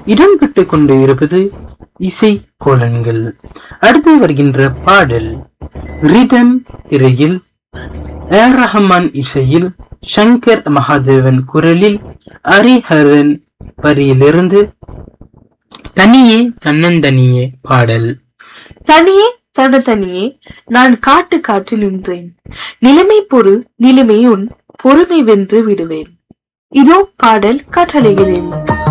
இடம்பெற்றுக் கொண்டு இருப்பது இசை கோலன்கள். அடுத்து வருகின்ற பாடல் ரிதம் திரையில் ஏர் ரஹ்மான் இசையில் சங்கர் மகாதேவன் குரலில் ஹரிஹரன் வரியிலிருந்து தனியே தன்னந்தனியே பாடல். தனியே தனியே நான் காட்டு காற்று நின்றேன், நிலைமை பொறு நிலைமை உன் பொறுமை வென்று விடுவேன். இதோ பாடல் கட்டளைகிறேன்.